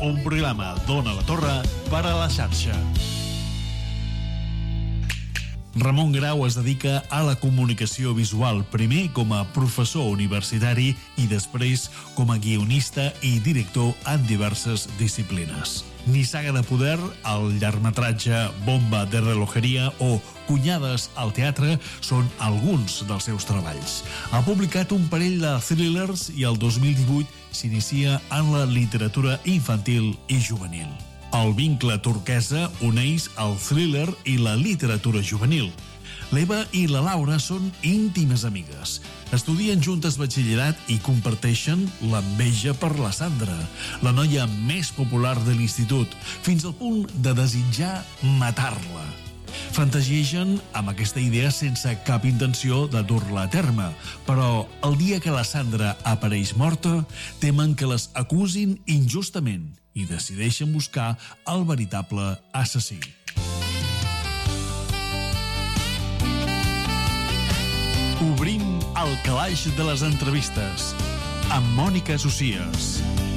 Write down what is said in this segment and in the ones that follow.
un programa d'Ona la Torre per a la xarxa. Ramon Grau es dedica a la comunicació visual, primer com a professor universitari i després com a guionista i director en diverses disciplines. Nissaga de poder, el llargmetratge Bomba de relojeria o Cunyades al teatre són alguns dels seus treballs. Ha publicat un parell de thrillers i el 2018 s'inicia en la literatura infantil i juvenil. El vincle turquesa uneix el thriller i la literatura juvenil. L'Eva i la Laura són íntimes amigues. Estudien juntes batxillerat i comparteixen l'enveja per la Sandra, la noia més popular de l'institut, fins al punt de desitjar matar-la. Fantasiegen amb aquesta idea sense cap intenció de dur-la a terme, però el dia que la Sandra apareix morta, temen que les acusin injustament i decideixen buscar el veritable assassí. Obrim el calaix de les entrevistes amb Mònica Socias.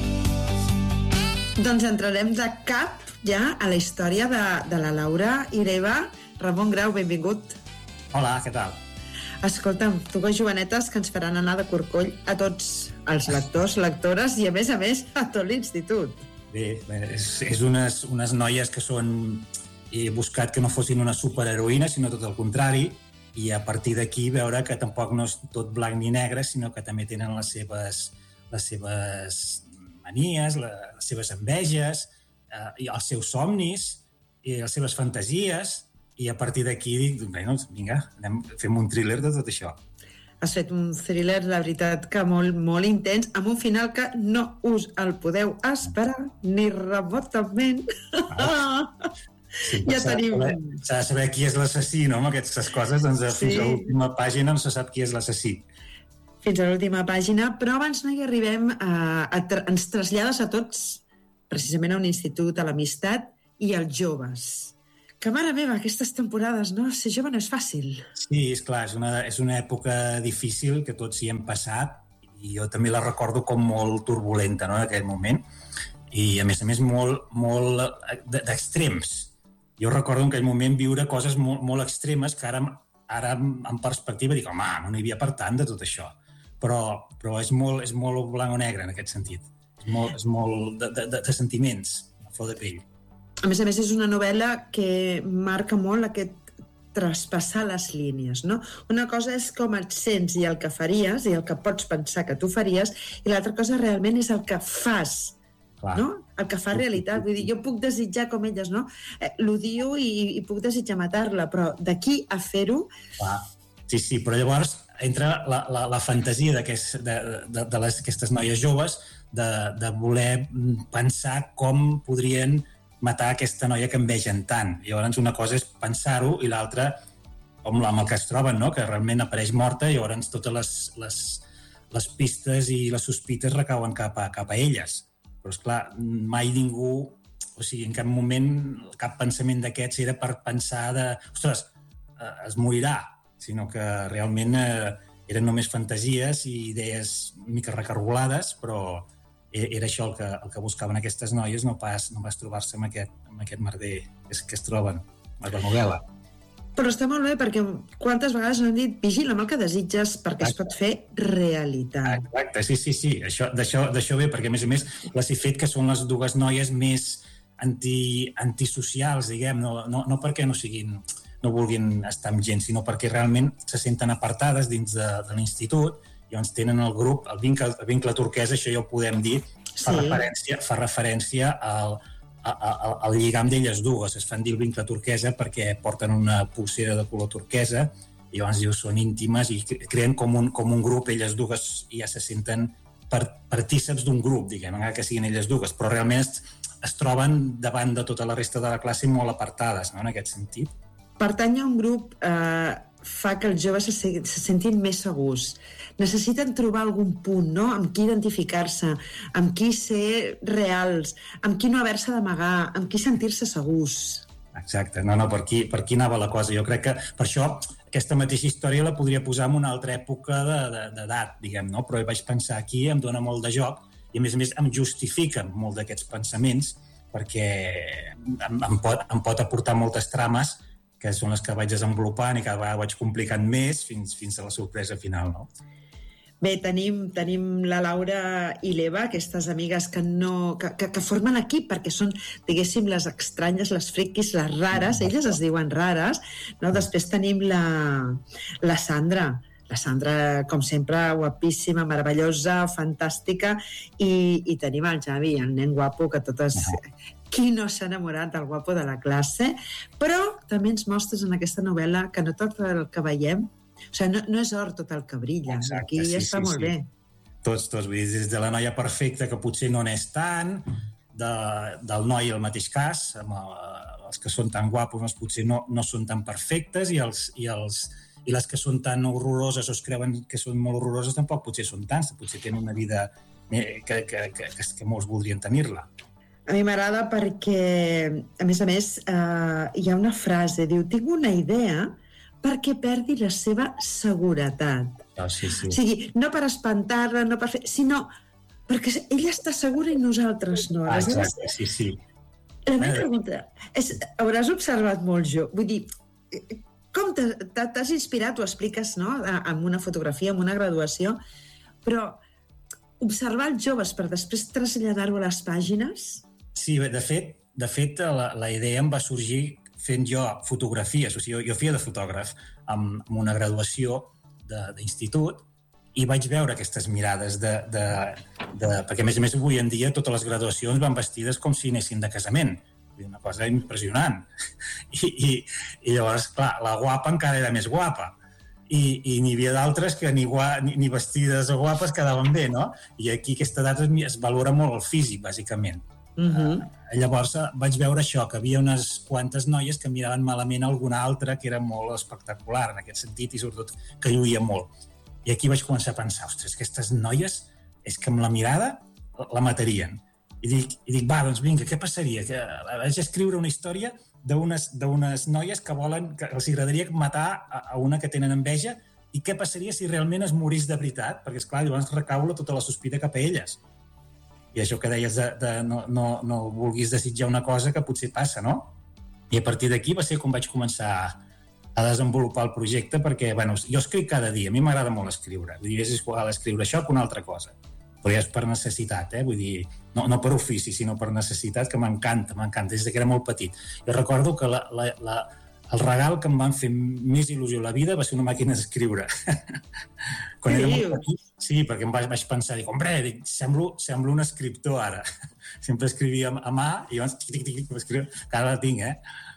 Doncs entrarem de cap ja a la història de la Laura i l'Eva. Ramon Grau, benvingut. Hola, què tal? Escolta'm, dues jovenetes que ens faran anar de corcoll a tots els lectors, lectores i a més a tot l'institut. Bé, és unes noies que són... He buscat que no fossin una superheroïna, sinó tot el contrari, i a partir d'aquí veure que tampoc no és tot blanc ni negre, sinó que també tenen les seves manies, les seves enveges, i els seus somnis, i les seves fantasies, i a partir d'aquí dic, doncs vinga, fem un thriller de tot això. Has fet un thriller, la veritat, que molt, molt intens, amb un final que no us el podeu esperar ni remotament. Sí, ja tenim... S'ha de saber qui és l'assassí, no? Amb aquestes coses, doncs fins a l'última pàgina no se sap qui és l'assassí. Fins a l'última pàgina, però abans no hi arribem, ens trasllades a tots precisament a un institut, a l'amistat i als joves. Que mare meva, aquestes temporades, no? Ser jove no és fàcil. Sí, esclar, és una època difícil que tots hi hem passat i jo també la recordo com molt turbulenta, no?, en aquell moment, i a més molt d'extrems. Jo recordo en aquell moment viure coses molt extremes que ara en perspectiva dic, home, no n'hi havia per tant de tot això, però és molt blanc o negre en aquest sentit. És molt de sentiments, a flor de pell. A més, és una novel·la que marca molt aquest traspassar les línies, no? Una cosa és com et sents i el que faries i el que pots pensar que tu faries, i l'altra cosa realment és el que fas, no? El que fa realitat. Vull dir, jo puc desitjar com elles, no? L'odio i puc desitjar matar-la, però d'aquí a fer-ho... Sí, però llavors entra la fantasia d'aquestes noies joves de voler pensar com podrien matar aquesta noia que envegen tant. Llavors una cosa és pensar-ho i l'altra amb el que es troben, no? Que realment apareix morta i llavors totes les pistes i les sospites recauen cap a elles. Però esclar, mai ningú, o sigui, en cap moment cap pensament d'aquests era per pensar ostres, es morirà, sinó que realment eren només fantasies i idees mica recargolades, però era això el que buscaven aquestes noies, no pas trobar-se amb aquest merder que es troben a la novel·la. Però està molt bé, perquè quantes vegades no hem dit vigila amb el que desitges perquè es pot fer realitat. Exacte, sí. D'això ve, perquè a més les he fet que són les dues noies més antisocials, diguem, no perquè no vulguin estar amb gent, sinó perquè realment se senten apartades dins de l'institut. Llavors tenen el grup, el vincle turquès, això ja ho podem dir, fa referència al lligam d'elles dues. Es fan dir el vincle turquesa perquè porten una pulsera de color turquesa i llavors són íntimes i creen com un grup, elles dues ja se senten partíceps d'un grup, diguem, encara que siguin elles dues, però realment es troben davant de tota la resta de la classe molt apartades, no?, en aquest sentit. Pertany a un grup fa que els joves se sentin més segurs. Necessiten trobar algun punt, no?, amb qui identificar-se, amb qui ser reals, amb qui no haver-se d'amagar, amb qui sentir-se segurs. Exacte, per aquí anava la cosa. Jo crec que per això aquesta mateixa història la podria posar en una altra època d'edat, diguem, no? Però vaig pensar aquí, em dona molt de joc, i a més em justifica molt d'aquests pensaments perquè em pot aportar moltes trames que són les que vaig desenvolupant i cada vegada vaig complicant més fins a la sorpresa final, no? Bé, tenim la Laura i l'Eva, aquestes amigues que formen equip, perquè són, diguéssim, les estranyes, les friquis, les rares, elles es diuen rares, no? Després tenim la Sandra. La Sandra, com sempre, guapíssima, meravellosa, fantàstica, i tenim el Javi, el nen guapo, que totes... Qui no s'ha enamorat del guapo de la classe? Però també ens mostres en aquesta novel·la que no tot el que veiem, o sigui, no és or tot el que brilla. Exacte, aquí ja està molt bé. Tots, vull dir, des de la noia perfecta, que potser no n'és tant, del noi al mateix cas, els que són tan guapos potser no són tan perfectes, i les que són tan horroroses o es creuen que són molt horroroses tampoc potser són tants, potser tenen una vida que molts voldrien tenir-la. A mi m'agrada perquè, a més, hi ha una frase, diu, tinc una idea perquè perdi la seva seguretat. Sí. O sigui, no per espantar-la, no per fer... sinó perquè ella està segura i nosaltres no. Exacte, sí. La meva pregunta és, hauràs observat molt vull dir, com t'has inspirat, ho expliques, no?, amb una fotografia, amb una graduació, però observar els joves per després traslladar-ho a les pàgines... Sí, de fet la idea em va sorgir fent jo fotografies, o sigui, jo feia de fotògraf amb una graduació d'institut i vaig veure aquestes mirades perquè a més avui en dia totes les graduacions van vestides com si anessin de casament, una cosa impressionant. I llavors, clar, la guapa encara era més guapa i n'hi havia d'altres que ni vestides o guapes quedaven bé, no? I aquí aquesta edat es valora molt el físic, bàsicament. Llavors vaig veure això, que havia unes quantes noies que miraven malament alguna altra que era molt espectacular en aquest sentit i sobretot que lluïa molt. I aquí vaig començar a pensar, ostres, aquestes noies és que amb la mirada la matarien. I dic, va, doncs vinga, què passaria? Que vaig escriure una història d'unes noies que els agradaria matar a una que tenen enveja, i què passaria si realment es morís de veritat? Perquè, esclar, llavors recau tota la sospita cap a elles. I això que deies de no vulguis desitjar una cosa que potser passa, no? I a partir d'aquí va ser com vaig començar a desenvolupar el projecte, perquè, bueno, jo escric cada dia, a mi m'agrada molt escriure, vull dir, és igual escriure això que una altra cosa, però ja és per necessitat, vull dir, no per ofici, sinó per necessitat, que m'encanta, des que era molt petit. Jo recordo que el regal que em van fer més il·lusió a la vida va ser una màquina d'escriure. Quan era molt petit, sí, perquè em vaig pensar, semblo un escriptor ara. Sempre escrivia a mà i llavors que ara la tinc,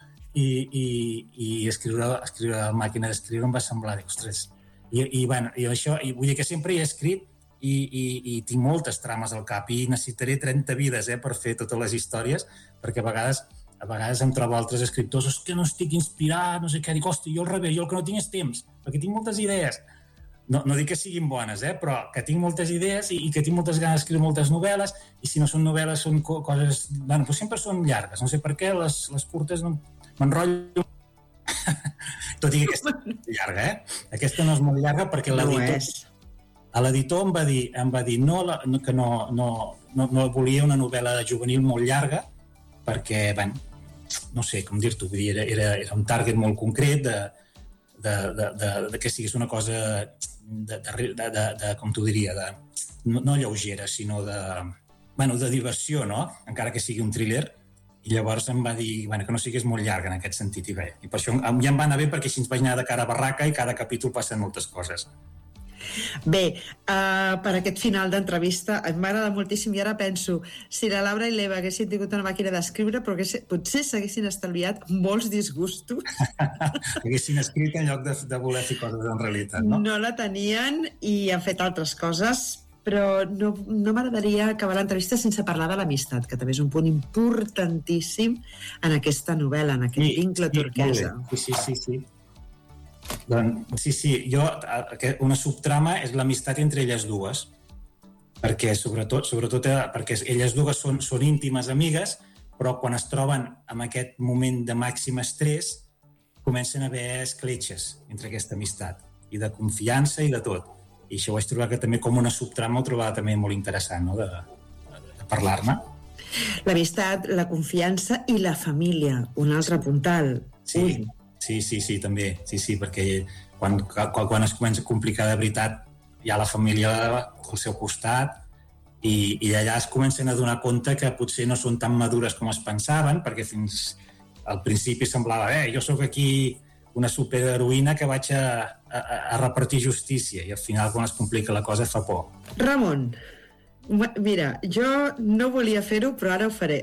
i escriure a màquina d'escriure em va semblar, ostres. I vull dir que sempre he escrit i tinc moltes trames al cap i necessitaré 30 vides per fer totes les històries, perquè a vegades em trobo altres escriptors que no estic inspirat, no sé què, dic, hosti, jo al revés, jo el que no tinc és temps, perquè tinc moltes idees. No dic que siguin bones, però que tinc moltes idees i que tinc moltes ganes d'escriure moltes novel·les, i si no són novel·les són coses... Bueno, doncs sempre són llargues, no sé per què, les curtes m'enrotllo. Tot i que aquesta és llarga, Aquesta no és molt llarga perquè l'editor em va dir que no volia una novel·la juvenil molt llarga, perquè, no sé com dir-t'ho, era un target molt concret de que sigués una cosa com t'ho diria, no lleugera, sinó de diversió, no? Encara que sigui un thriller. I llavors em va dir que no sigués molt llarg en aquest sentit, i per això ja em va anar bé, perquè així ens vaig anar de cara a barraca i cada capítol passen moltes coses. Bé, per aquest final d'entrevista m'agrada moltíssim, i ara penso, si la Laura i l'Eva haguessin tingut una màquina d'escriure, però potser s'haguessin estalviat molts disgustos. Haguessin escrit en lloc de voler fer coses en realitat, no? No la tenien i han fet altres coses, però no m'agradaria acabar l'entrevista sense parlar de l'amistat, que també és un punt importantíssim en aquesta novel·la, en aquest vincle turquesa. Sí. Doncs, una subtrama és l'amistat entre elles dues, perquè sobretot perquè elles dues són íntimes amigues, però quan es troben en aquest moment de màxim estrès comencen a haver escletxes entre aquesta amistat, i de confiança i de tot. I això ho vaig trobar que també com una subtrama ho trobava també molt interessant, no? parlar-ne. L'amistat, la confiança i la família, un altre puntal. Sí, també. Sí, perquè quan es comença a complicar de veritat, hi ha la família al seu costat i allà es comencen a donar compte que potser no són tan madures com es pensaven, perquè fins al principi semblava jo sóc aquí una superheroïna que vaig a repartir justícia, i al final quan es complica la cosa fa por. Ramon, mira, jo no volia fer-ho, però ara ho faré.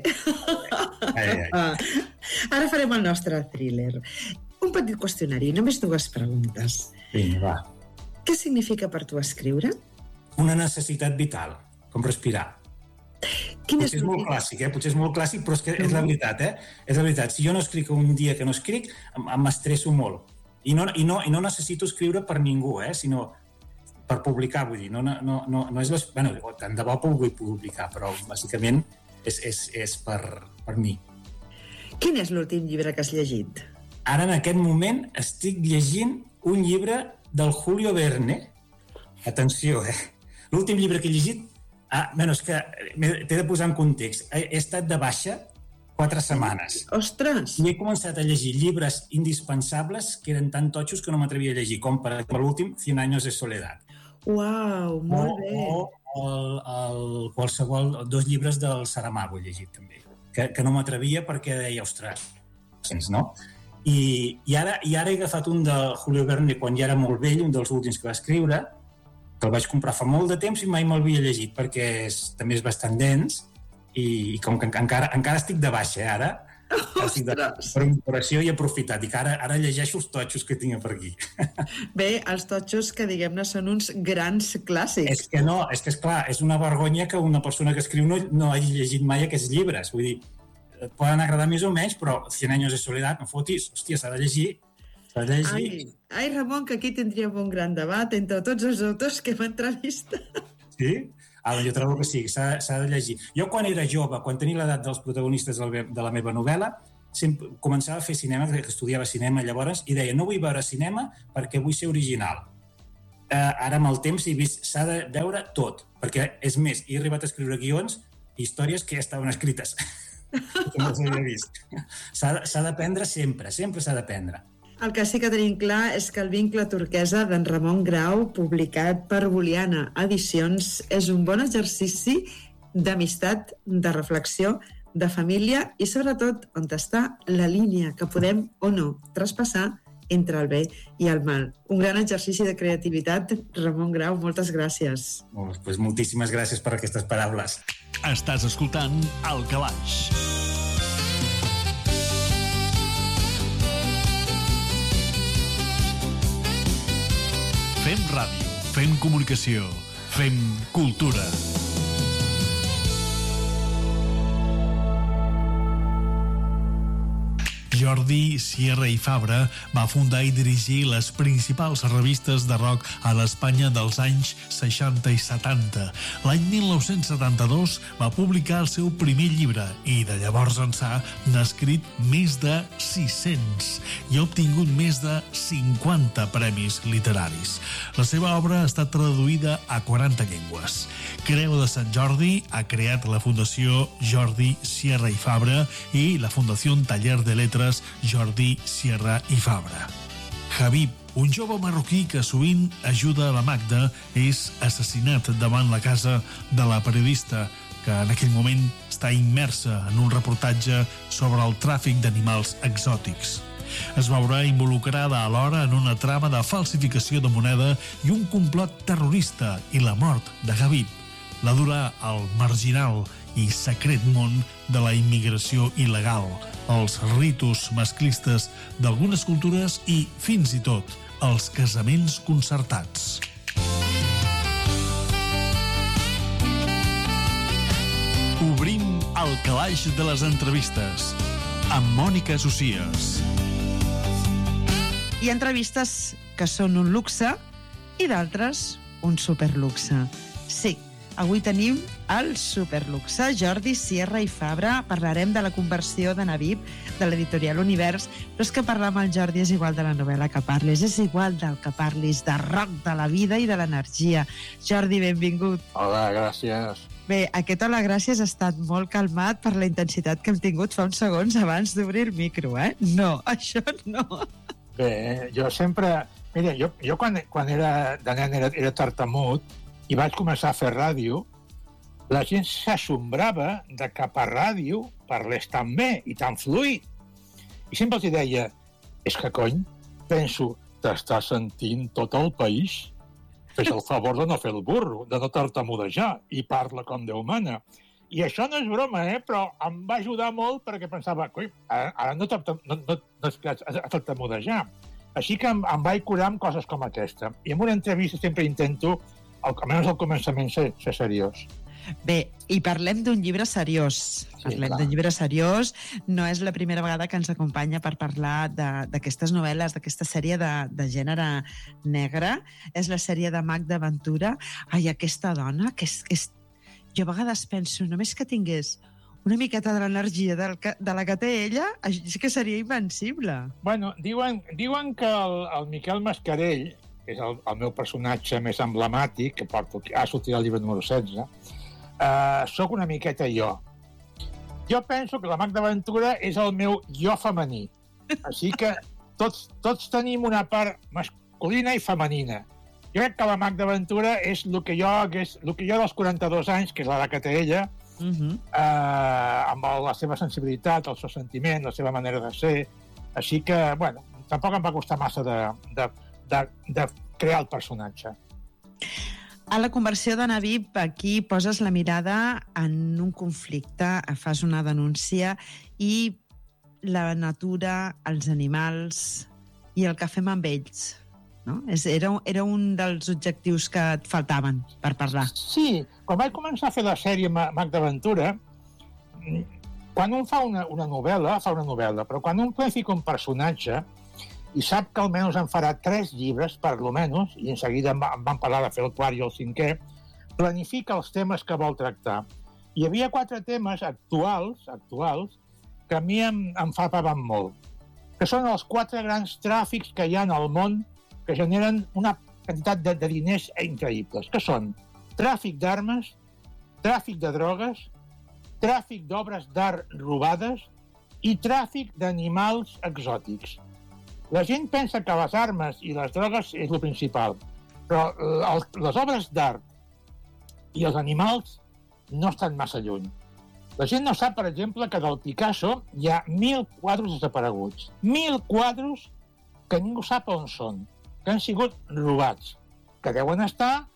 Ara farem el nostre thriller. Un petit qüestionari, només 2 preguntes. Vinga, va. Què significa per tu escriure? Una necessitat vital, com respirar. Potser és molt clàssic, Potser és molt clàssic, però és que és la veritat, És la veritat. Si jo no escric un dia que no escric, m'estresso molt. I no necessito escriure per ningú, sinó per publicar, vull dir. No és... Bueno, tant de bo vull publicar, però bàsicament és per mi. Quin és l'últim llibre que has llegit? Ara, en aquest moment, estic llegint un llibre del Julio Verne. Atenció, L'últim llibre que he llegit... és que t'he de posar en context. He estat de baixa 4 setmanes. Ostres! I he començat a llegir llibres indispensables que eren tan totxos que no m'atrevia a llegir, com per exemple l'últim, 100 años de soledad. Uau, molt bé! O qualsevol 2 llibres del Saramago he llegit, també, que no m'atrevia perquè deia, ostres, no? I ara he agafat un de Julio Verne quan ja era molt vell, un dels últims que va escriure, que el vaig comprar fa molt de temps i mai me'l havia llegit, perquè també és bastant dens, i com que encara estic de baixa, ara, per incorporació i aprofitat, i que ara llegeixo els totxos que tinc per aquí. Bé, els totxos que, diguem-ne, són uns grans clàssics. És que és clar, és una vergonya que una persona que escriu no hagi llegit mai aquests llibres, vull dir, et poden agradar més o menys, però 100 años de soledad, no fotis, hòstia, s'ha de llegir. Ai, Ramon, que aquí tindríem un gran debat entre tots els autors que hem entrevistat. Sí? Jo trobo que sí, s'ha de llegir. Jo quan era jove, quan tenia l'edat dels protagonistes de la meva novel·la, sempre començava a fer cinema, que estudiava cinema llavors, i deia, no vull veure cinema perquè vull ser original. Ara amb el temps he vist, s'ha de veure tot, perquè és més, he arribat a escriure guions i històries que ja estaven escrites. Que no s'havia vist. S'ha d'aprendre sempre s'ha d'aprendre. El que sí que tenim clar és que el vincle turquesa d'en Ramon Grau, publicat per Boliana Edicions, és un bon exercici d'amistat, de reflexió, de família i, sobretot, on està la línia que podem o no traspassar entre el bé i el mal. Un gran exercici de creativitat. Ramon Grau, moltes gràcies. Pues moltíssimes gràcies per aquestes paraules. Estàs escoltant El Calaix. Fem ràdio, fem comunicació, fem cultura. Jordi Sierra i Fabra va fundar i dirigir les principals revistes de rock a l'Espanya dels anys 60 i 70. L'any 1972 va publicar el seu primer llibre i de llavors ençà n'ha escrit més de 600 i ha obtingut més de 50 premis literaris. La seva obra ha estat traduïda a 40 llengües. Creu de Sant Jordi ha creat la Fundació Jordi Sierra i Fabra i la Fundació Taller de Letres Jordi Sierra i Fabra. Habib, un jove marroquí que sovint ajuda a la Magda, és assassinat davant la casa de la periodista, que en aquell moment està immersa en un reportatge sobre el tràfic d'animals exòtics. Es veurà involucrada alhora en una trama de falsificació de moneda i un complot terrorista, i la mort de Habib la durà al marginal i secret món de la immigració il·legal, els ritus masclistes d'algunes cultures i, fins i tot, els casaments concertats. Obrim el calaix de les entrevistes amb Mònica Socias. Hi ha entrevistes que són un luxe i d'altres un superluxe. Sí, avui tenim el superluxe Jordi Sierra i Fabra. Parlarem de la conversió de Habib de l'editorial Univers, però és que parlar amb el Jordi és igual de la novel·la que parlis, és igual del que parlis, de rock, de la vida i de l'energia. Jordi, benvingut. Hola, gràcies. Bé, aquest Hola, gràcies ha estat molt calmat per la intensitat que hem tingut fa uns segons abans d'obrir el micro, eh? No, això no. Bé, jo sempre... Mira, jo quan era de nen era tartamut i vaig començar a fer ràdio, la gent s'assombrava de que per ràdio parlés tan bé i tan fluid. I sempre els deia, és que cony, penso, t'està sentint tot el país? Fes el favor de no fer el burro, de no tartamudejar, i parla com Déu mana. I això no és broma, però em va ajudar molt perquè pensava, coi, ara no a tartamudejar. Així que em vaig curar amb coses com aquesta. I en una entrevista sempre intento, almenys al començament, ser seriós. Bé, i parlem d'un llibre seriós. Parlem d'un llibre seriós. No és la primera vegada que ens acompanya per parlar d'aquestes novel·les, d'aquesta sèrie de gènere negre. És la sèrie de Magda Ventura. Ai, aquesta dona, que és... Jo a vegades penso, només que tingués una miqueta de l'energia de la que té ella, sí que seria invencible. Bueno, diuen que el Miquel Mascarell, que és el meu personatge més emblemàtic, que ha sortit el llibre número 16, sóc una miqueta jo. Jo penso que la Magda Ventura és el meu jo femení. Així que tots tenim una part masculina i femenina. Jo crec que la Magda Ventura és el que jo dels 42 anys, que és l'edat que té ella, amb la seva sensibilitat, el seu sentiment, la seva manera de ser. Així que, bueno, tampoc em va costar massa de crear el personatge. A la conversió de Navib, aquí poses la mirada en un conflicte, fas una denúncia i la natura, els animals i el que fem amb ells. No? Era un dels objectius que et faltaven per parlar. Sí, quan vaig començar a fer la sèrie Magda Ventura, quan un fa una novel·la, però quan un planifica un personatge i sap que almenys en farà 3 llibres, per lo menos, i en seguida em van parlar de fer el 4 i el 5è, planifica els temes que vol tractar. Hi havia 4 temes actuals que a mi em frapaven molt, que són els 4 grans tràfics que hi ha en el món que generen una quantitat de diners increïbles, que són tràfic d'armes, tràfic de drogues, tràfic d'obres d'art robades i tràfic d'animals exòtics. La gent pensa que les armes i les drogues és el principal, però les obres d'art i els animals no estan massa lluny. La gent no sap, per exemple, que del Picasso hi ha 1.000 quadres desapareguts. 1.000 quadres que ningú sap on són, que han sigut robats, que deuen estar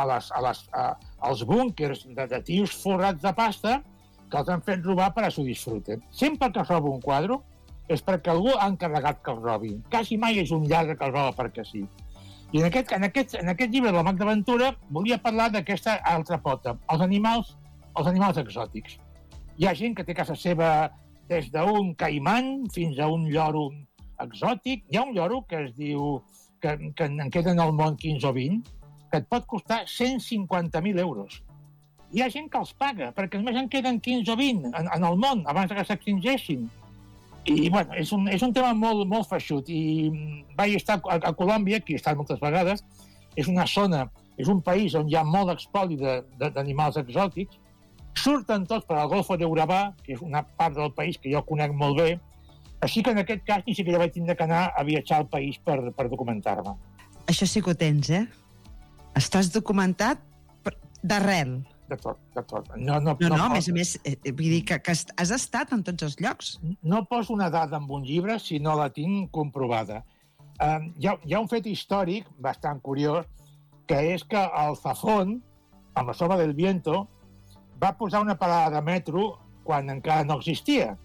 als búnkers de tios forrats de pasta que els han fet robar per a su disfrute. Sempre que es roba un quadre és perquè algú ha encarregat que el robi. Quasi mai és un lladre que el roba perquè sí. I en aquest llibre de la Magda Ventura volia parlar d'aquesta altra pota, els animals exòtics. Hi ha gent que té a casa seva des d'un caiman fins a un lloro exòtic. Hi ha un lloro que es diu que en queden al món 15 o 20, que et pot costar 150.000 euros. Hi ha gent que els paga, perquè només en queden 15 o 20 en el món, abans que s'extingeixin. I, bueno, és un tema molt, molt feixut. I vaig estar a Colòmbia, que he estat moltes vegades, és una zona, és un país on hi ha molt expoli d'animals exòtics. Surten tots per al Golfo d'Urabá, que és una part del país que jo conec molt bé. Així que en aquest cas ni siquiera vaig tindre que anar a viatjar al país per documentar-me. Això sí que ho tens, eh? Estàs documentat d'arrel. De tot. No, a més, vull dir que has estat en tots els llocs. No poso una dada en un llibre si no la tinc comprovada. Hi ha un fet històric bastant curiós, que és que el Zafón, amb la Soma del Viento, va posar una parada de metro quan encara no existia.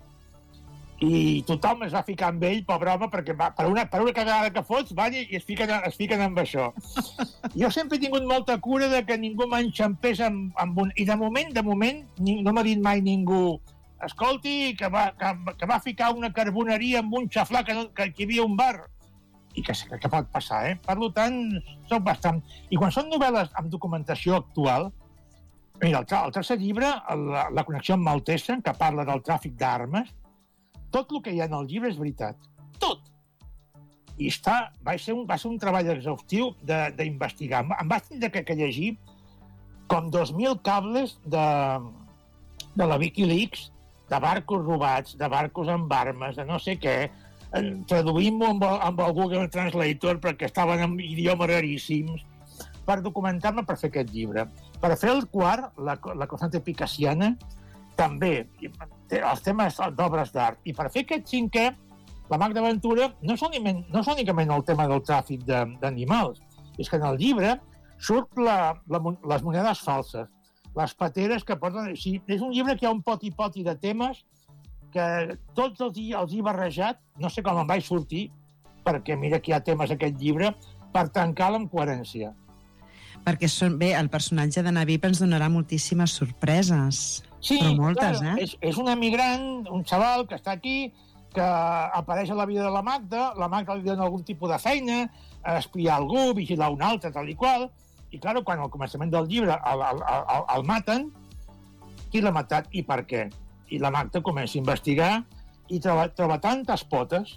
I tothom es va ficar amb ell, pobre home, perquè per una cagada que fots van i es fiquen amb això. Jo sempre he tingut molta cura de que ningú m'enxampés amb un... I de moment, no m'ha dit mai ningú escolti, que va ficar una carboneria amb un xaflà que hi havia un bar. I que pot passar, eh? Per tant, soc bastant... I quan són novel·les amb documentació actual, mira, el tercer llibre, La connexió amb Maltesa, que parla del tràfic d'armes, tot el que hi ha en el llibre és veritat. Tot! I va ser un treball exhaustiu d'investigar. Em vaig tenir que llegir com 2.000 cables de la Wikileaks, de barcos robats, de barcos amb armes, de no sé què, traduïm-ho amb el Google Translator perquè estaven en idiomes raríssims, per documentar-me per fer aquest llibre. Per fer el quart, la constante picassiana, també, els temes d'obres d'art. I per fer aquest cinquè, la Magda Ventura no és únicament el tema del tràfic d'animals, és que en el llibre surt les monedes falses, les pateres que porten... O sigui, és un llibre que hi ha un poti-poti de temes que tots els he barrejat, no sé com em vaig sortir, perquè mira que hi ha temes a aquest llibre, per tancar-lo amb coherència. Perquè el personatge de Navip ens donarà moltíssimes sorpreses. Sí, però moltes, clar, és un emigrant, un xaval que està aquí, que apareix a la vida de la Magda li dona algun tipus de feina, espiar algú, vigilar un altre, tal i qual, i clar, quan al començament del llibre el maten, qui l'ha matat i per què? I la Magda comença a investigar i troba tantes potes,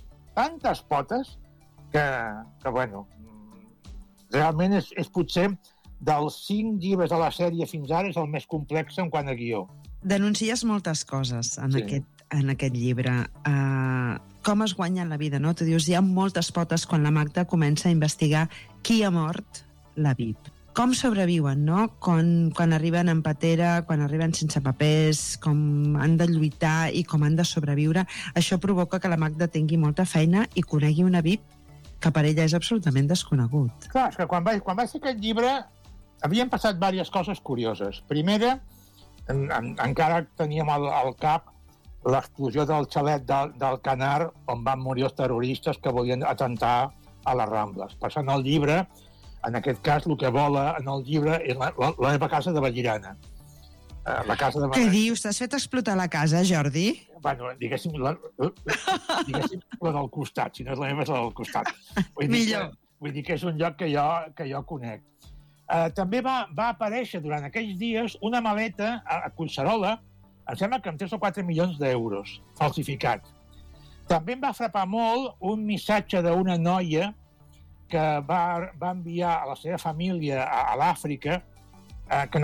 que bueno, realment és potser dels 5 llibres de la sèrie fins ara és el més complex en quant a guió. Denuncies moltes coses en aquest llibre. Com es guanyen la vida, no? Tu dius, hi ha moltes potes quan la Magda comença a investigar qui ha mort la Vip. Com sobreviuen, no? Quan arriben en patera, quan arriben sense papers, com han de lluitar i com han de sobreviure. Això provoca que la Magda tingui molta feina i conegui una Vip que per ella és absolutament desconegut. Clar, és que quan vaig fer aquest llibre havien passat diverses coses curioses. Primera, encara teníem al cap l'explosió del xalet del Canar on van morir els terroristes que volien atentar a les Rambles. Per això en el llibre, en aquest cas, el que vola en el llibre és la meva casa de Vallirana. Què dius? T'has fet explotar la casa, Jordi? Bueno, diguéssim, la del costat, si no és la meva, és la del costat. Vull dir que és un lloc que jo conec. També va aparèixer durant aquells dies una maleta a Collserola, em sembla que amb 3 o 4 milions d'euros, falsificat. També em va frapar molt un missatge d'una noia que va enviar a la seva família a l'Àfrica, que